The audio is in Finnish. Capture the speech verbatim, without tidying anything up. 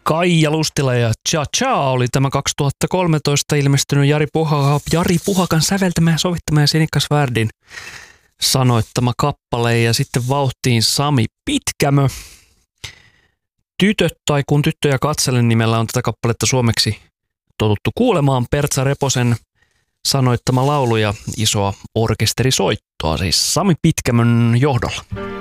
Kaija Lustila ja Cha Cha oli tämä kaksituhattakolmetoista ilmestynyt Jari, Puha, Jari Puhakan säveltämä ja sovittama ja Sinikka Svärdin sanoittama kappale. Ja sitten vauhtiin Sami Pitkämö. Tytöt tai kun tyttöjä katselen nimellä on tätä kappaletta suomeksi totuttu kuulemaan. Pertsa Reposen sanoittama laulu ja isoa orkesterisoittoa, siis Sami Pitkämön johdolla.